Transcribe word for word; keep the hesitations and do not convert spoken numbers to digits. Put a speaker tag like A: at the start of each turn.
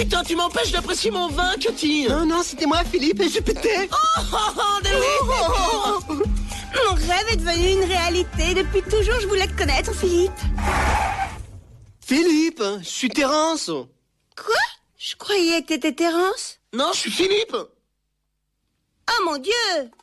A: Putain, tu m'empêches d'apprécier mon vin, Cutty.
B: Non, non, c'était moi, Philippe, et je pétais.
A: Oh, oh, oh, Denis.
B: Oh.
C: Mon rêve est devenu une réalité. Depuis toujours, je voulais te connaître, Philippe.
B: Philippe, je suis Terence.
C: Quoi? Je croyais que t'étais Terence.
A: Non, je suis Philippe.
C: Oh mon Dieu!